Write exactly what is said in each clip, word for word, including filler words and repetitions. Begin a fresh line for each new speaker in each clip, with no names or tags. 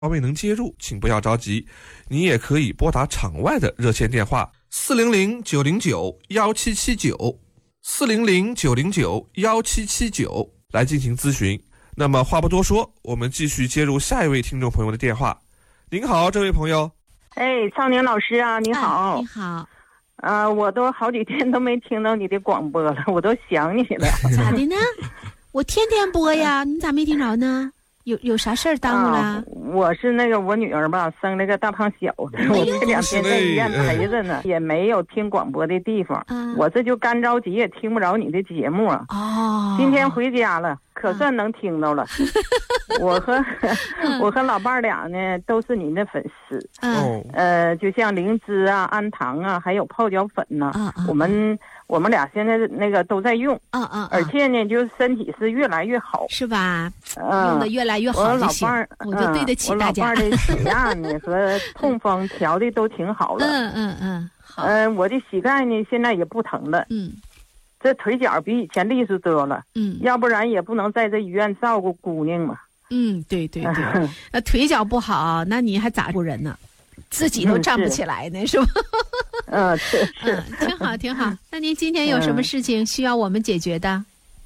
未能接入，请不要着急，你也可以拨打场外的热线电话四零零九零九幺七七九四零零九零九幺七七九来进行咨询。那么话不多说，我们继续接入下一位听众朋友的电话。您好，这位朋友。
哎，昌宁老师啊，你好。
哎、你好。
呃，我都好几天都没听到你的广播了，我都想你了。
咋的呢？我天天播呀，你咋没听着呢？有有啥事儿耽误了、啊？
我是那个我女儿吧，生了个大胖小子，哎、我这两天在医院陪着呢，也没有听广播的地方。啊、我这就干着急，也听不着你的节目啊。哦，今天回家了，可算能听到了。啊、我和我和老伴儿俩呢，都是您的粉丝。嗯、啊，呃，就像灵芝啊、安糖啊，还有泡脚粉呐、啊，啊、我们。我们俩现在那个都在用，嗯嗯，而且呢，就是身体是越来越好，
是吧？嗯，用的越来越好就行，我就对得起大家。
我老伴儿的血压呢和痛风调的都挺好了，
嗯嗯嗯，好。
嗯，我的膝盖呢现在也不疼了，嗯，这腿脚比以前利索多了，嗯，要不然也不能在这医院照顾姑娘嘛。
嗯，对对对，那腿脚不好，那你还咋顾人呢？自己都站不起来呢，嗯、是吧？
嗯，是是、
嗯，挺好挺好。那您今天有什么事情需要我们解决的？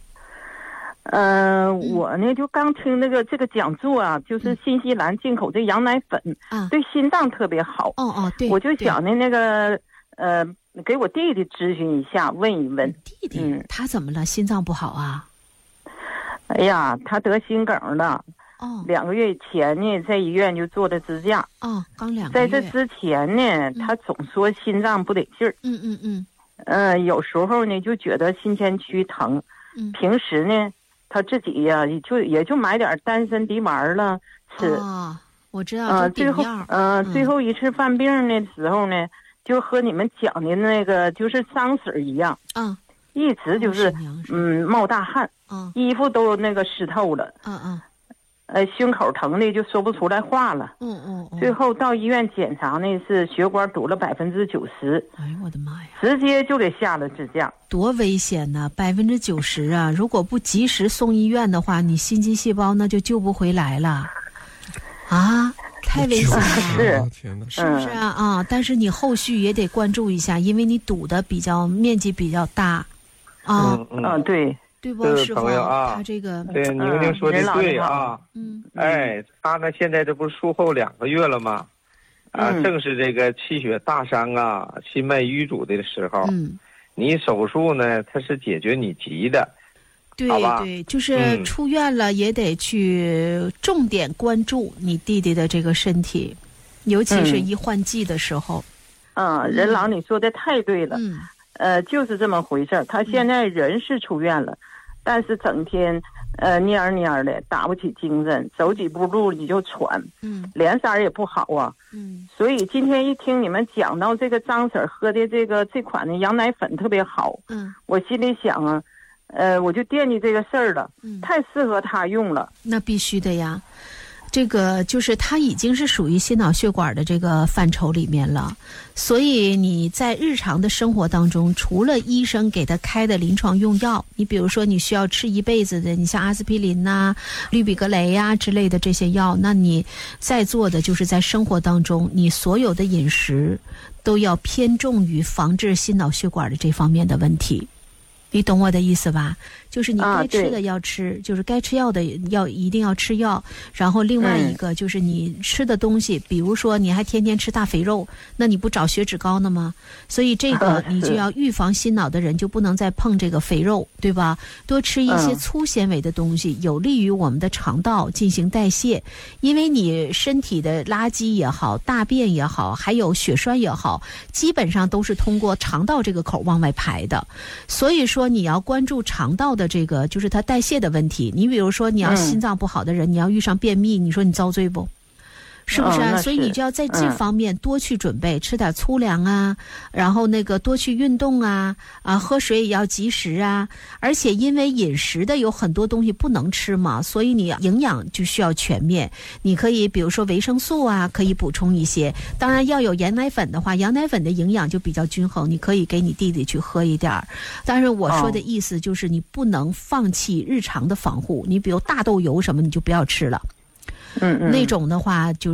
呃，我呢就刚听那个这个讲座啊，就是新西兰进口这羊奶粉，嗯、对心脏特别好。
哦哦，对，
我就想呢那个呃，给我弟弟咨询一下，问一问。
弟弟，嗯、他怎么了？心脏不好啊？
哎呀，他得心梗了。哦，两个月前呢，在医院就做的支架。
哦，刚两个月。
在这之前呢，嗯、他总说心脏不得劲儿。
嗯嗯嗯。
呃，有时候呢就觉得心前区疼。嗯。平时呢，他自己呀、啊，就也就买点丹参迪丸了吃。
哦，我知道。
呃，最后，呃，
嗯、
最后一次犯病的时候呢，就和你们讲的那个就是伤水一样。嗯。一直就是、哦、嗯冒大汗。嗯。衣服都那个湿透了。嗯嗯。呃，胸口疼的就说不出来话了。嗯嗯。嗯最后到医院检查呢，是血管堵了百分之九十。
哎呦我的妈呀！
直接就给下了支架。
多危险呐！百分之九十啊！如果不及时送医院的话，你心肌细胞那就救不回来了。啊，太危险了！
是，
天哪，
是不是啊？啊！但是你后续也得关注一下，因为你堵的比较面积比较大。啊
嗯嗯，对。
对不，师傅
啊，
他这个
对宁宁说的对啊，嗯，哎，他呢现在这不是术后两个月了吗？啊，嗯、正是这个气血大伤啊、心脉瘀阻的时候，嗯，你手术呢，它是解决你急的，
对对，就是出院了也得去重点关注你弟弟的这个身体，尤其是一换季的时候。
嗯，嗯任老，你说的太对了，嗯，呃，就是这么回事儿。他现在人是出院了。嗯但是整天，呃，蔫儿蔫儿的，打不起精神，走几步路你就喘，嗯，脸色也不好啊，嗯，所以今天一听你们讲到这个张婶喝的这个这款的羊奶粉特别好，嗯，我心里想啊，呃，我就惦记这个事儿了，嗯，太适合他用了。
那必须的呀。这个就是它已经是属于心脑血管的这个范畴里面了，所以你在日常的生活当中，除了医生给他开的临床用药，你比如说你需要吃一辈子的，你像阿司匹林呐、啊、氯吡格雷呀、啊、之类的这些药，那你在做的就是在生活当中，你所有的饮食都要偏重于防治心脑血管的这方面的问题。你懂我的意思吧？就是你该吃的要吃，啊、就是该吃药的要一定要吃药。然后另外一个就是你吃的东西，嗯、比如说你还天天吃大肥肉，那你不长血脂高呢吗？所以这个你就要预防心脑的人就不能再碰这个肥肉，对吧？多吃一些粗纤维的东西，有利于我们的肠道进行代谢。因为你身体的垃圾也好，大便也好，还有血栓也好，基本上都是通过肠道这个口往外排的。所以说你要关注肠道的这个就是它代谢的问题。你比如说你要心脏不好的人，嗯、你要遇上便秘，你说你遭罪不？是不是啊？
哦、
所以你就要在这方面多去准备，嗯、吃点粗粮啊，然后那个多去运动啊，啊，喝水也要及时啊。而且因为饮食的有很多东西不能吃嘛，所以你营养就需要全面。你可以比如说维生素啊，可以补充一些。当然要有羊奶粉的话，羊奶粉的营养就比较均衡，你可以给你弟弟去喝一点儿。但是我说的意思就是你不能放弃日常的防护，你比如大豆油什么你就不要吃了。
嗯嗯，
那种的话就。